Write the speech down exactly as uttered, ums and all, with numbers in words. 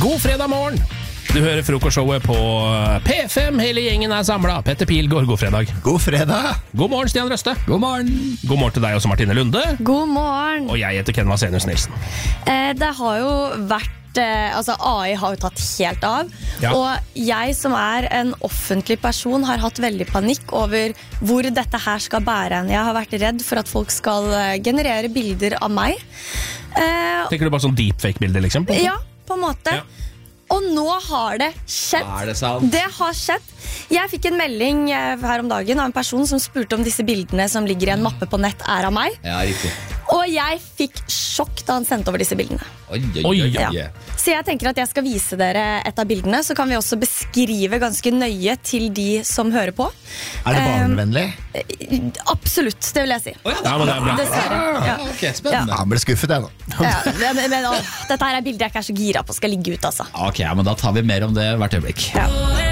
God fredag morgen! Du hører frokostshowet på P fem, hele gjengen er samlet. Petter Pilgaard, god fredag. God fredag. God morgen, Stian Røste. God morgen. God morgen til deg også, Martine Lunde. God morgen. Og jeg heter Ken Vasenius Nilsen. Eh, det har jo vært eh, Altså, A I har jo tatt helt av. Ja. Og jeg som er en offentlig person har hatt veldig panikk over hvor dette her skal bære en. Jeg har vært redd for at folk skal eh, generere bilder av meg. Eh, Tenker du bare sånn deepfake-bilder, liksom? ja, på en måte. Ja. Og nå har det skjedd. Er det sant? Det har skjedd. Jeg fikk en melding eh, her om dagen av en person som spurte om disse bildene som ligger i en mappe på nett er av meg. Ja, riktig. Og jeg fikk sjokk da han sendte over disse bildene. Oi, oi, Oi, oi, ja. oi. Så jeg tenker at jeg skal vise dere et av bildene. Så kan vi også beskrive ganske nøye til de som hører på. Er det barnevennlig? Eh, absolutt, det vil jeg si. Å, ja, Ja, men det er bra. Dessverre. Ja. Ah, ok, spennende. Ja, han ble skuffet jeg nå. Ja, men, men, å, dette her er bilder jeg ikke er så gira på skal ligge ut, altså. Ok, ja, men da tar vi mer om det hvert øyeblikk. Ja.